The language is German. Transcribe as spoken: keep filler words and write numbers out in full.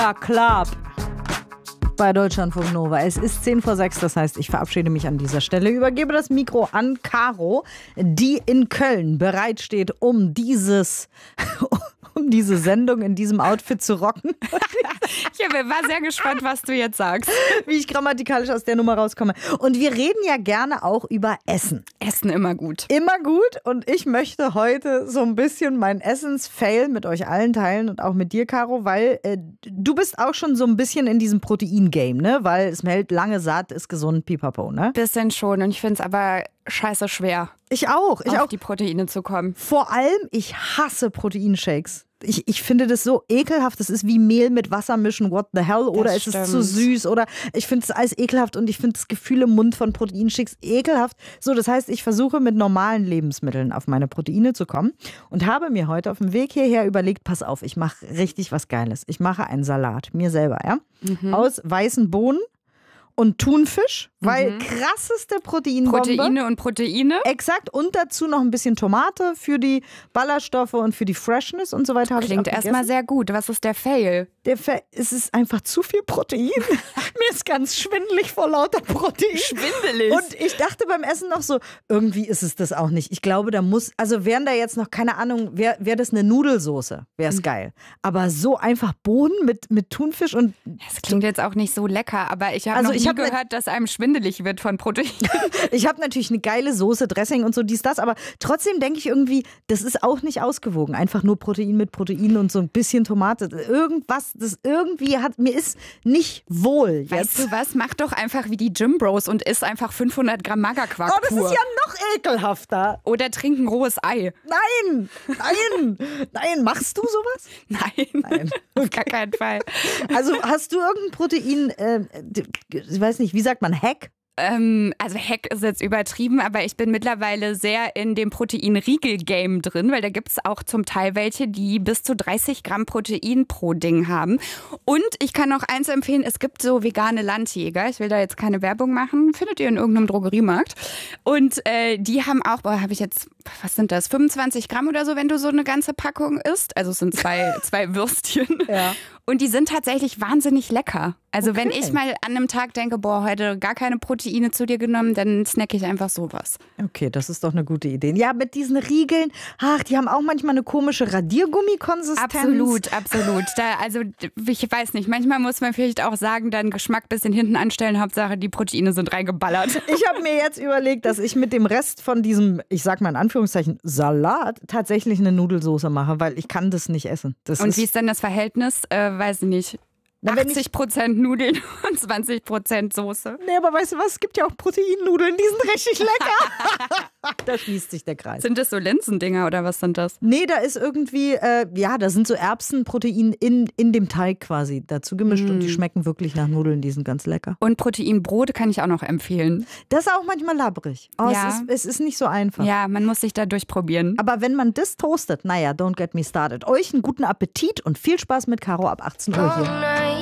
Club bei Deutschlandfunk Nova. Es ist zehn vor sechs, das heißt, ich verabschiede mich an dieser Stelle, übergebe das Mikro an Caro, die in Köln bereitsteht, um dieses, um diese Sendung in diesem Outfit zu rocken. Ich war sehr gespannt, was du jetzt sagst. Wie ich grammatikalisch aus der Nummer rauskomme. Und wir reden ja gerne auch über Essen. Essen immer gut. Immer gut. Und ich möchte heute so ein bisschen mein Essens-Fail mit euch allen teilen und auch mit dir, Caro, weil äh, du bist auch schon so ein bisschen in diesem Protein-Game, ne? Weil es hält lange satt, ist gesund, pipapo, ne? Bisschen schon. Und ich finde es aber scheiße schwer. Ich auch. Ich auf auch. die Proteine zu kommen. Vor allem, ich hasse Proteinshakes. Ich, ich finde das so ekelhaft. Das ist wie Mehl mit Wasser mischen, what the hell? Oder es ist zu süß. Oder ich finde es alles ekelhaft und ich finde das Gefühl im Mund von Proteinshakes ekelhaft. So, das heißt, ich versuche mit normalen Lebensmitteln auf meine Proteine zu kommen und habe mir heute auf dem Weg hierher überlegt, pass auf, ich mache richtig was Geiles. Ich mache einen Salat, mir selber, ja, mhm. aus weißen Bohnen und Thunfisch, weil mhm. krasseste Proteinbombe. Proteine und Proteine. Exakt. Und dazu noch ein bisschen Tomate für die Ballaststoffe und für die Freshness und so weiter. Klingt erstmal sehr gut. Was ist der Fail? Der Fail, es ist einfach zu viel Protein. Mir ist ganz schwindelig vor lauter Protein. Schwindelig? Und ich dachte beim Essen noch so, irgendwie ist es das auch nicht. Ich glaube, da muss, also wären da jetzt noch, keine Ahnung, wäre wär das eine Nudelsoße, wäre es mhm. geil. Aber so einfach Bohnen mit, mit Thunfisch und... Das klingt jetzt auch nicht so lecker, aber ich habe also noch ich nie hab gehört, ne- dass einem schwindelig wird von Protein. Ich habe natürlich eine geile Soße, Dressing und so, dies, das, aber trotzdem denke ich irgendwie, das ist auch nicht ausgewogen. Einfach nur Protein mit Protein und so ein bisschen Tomate. Irgendwas, das irgendwie hat, mir ist nicht wohl jetzt. Weißt du was, mach doch einfach wie die Gym Bros und isst einfach fünfhundert Gramm Magerquark Oh, das pur. ist ja noch ekelhafter. Oder trink ein rohes Ei. Nein, nein, nein, machst du sowas? Nein, nein. Auf gar keinen Fall. Also hast du irgendein Protein, äh, ich weiß nicht, wie sagt man, Hack? Ähm, also Hack ist jetzt übertrieben, aber ich bin mittlerweile sehr in dem Protein-Riegel-Game drin, weil da gibt es auch zum Teil welche, die bis zu dreißig Gramm Protein pro Ding haben. Und ich kann noch eins empfehlen, es gibt so vegane Landjäger, ich will da jetzt keine Werbung machen, findet ihr in irgendeinem Drogeriemarkt. Und äh, die haben auch, boah, habe ich jetzt, was sind das, fünfundzwanzig Gramm oder so, wenn du so eine ganze Packung isst. Also es sind zwei, zwei Würstchen. Ja. Und die sind tatsächlich wahnsinnig lecker. Also okay. wenn ich mal an einem Tag denke, boah, heute gar keine Proteine zu dir genommen, dann snacke ich einfach sowas. Okay, das ist doch eine gute Idee. Ja, mit diesen Riegeln, ach, die haben auch manchmal eine komische Radiergummi-Konsistenz. Absolut, absolut. Da, also ich weiß nicht, manchmal muss man vielleicht auch sagen, dann Geschmack ein bisschen hinten anstellen, Hauptsache die Proteine sind reingeballert. Ich habe mir jetzt überlegt, dass ich mit dem Rest von diesem, ich sag mal in Anführungszeichen, Salat tatsächlich eine Nudelsauce mache, weil ich kann das nicht essen. Das Und ist wie ist denn das Verhältnis? Äh, weiß ich nicht. Na, wenn achtzig Prozent Nudeln und zwanzig Prozent Soße. Nee, aber weißt du was? Es gibt ja auch Proteinnudeln, die sind richtig lecker. Da schließt sich der Kreis. Sind das so Linsendinger oder was sind das? Nee, da ist irgendwie, äh, ja, da sind so Erbsenprotein in, in dem Teig quasi dazu gemischt mm. und die schmecken wirklich nach Nudeln, die sind ganz lecker. Und Proteinbrot kann ich auch noch empfehlen. Das ist auch manchmal labbrig. Oh, ja. es, ist, es ist nicht so einfach. Ja, man muss sich da durchprobieren. Aber wenn man das toastet, naja, don't get me started. Euch einen guten Appetit und viel Spaß mit Caro ab achtzehn Uhr hier.